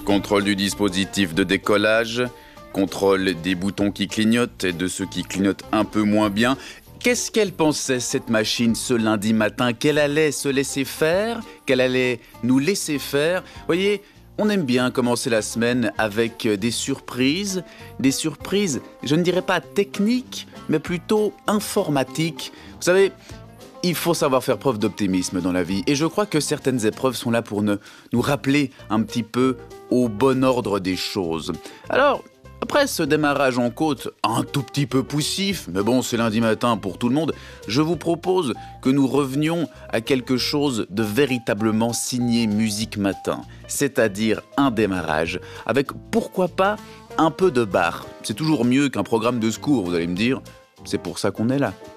Contrôle du dispositif de décollage, contrôle des boutons qui clignotent et de ceux qui clignotent un peu moins bien. Qu'est-ce qu'elle pensait, cette machine, ce lundi matin? Qu'elle allait se laisser faire? Qu'elle allait nous laisser faire? Voyez, on aime bien commencer la semaine avec des surprises, je ne dirais pas techniques, mais plutôt informatiques. Vous savez, il faut savoir faire preuve d'optimisme dans la vie. Et je crois que certaines épreuves sont là pour nous rappeler un petit peu au bon ordre des choses. Alors, après ce démarrage en côte un tout petit peu poussif, mais bon, c'est lundi matin pour tout le monde, je vous propose que nous revenions à quelque chose de véritablement signé Musique Matin, c'est-à-dire un démarrage avec, pourquoi pas, un peu de bar. C'est toujours mieux qu'un programme de secours, vous allez me dire, c'est pour ça qu'on est là.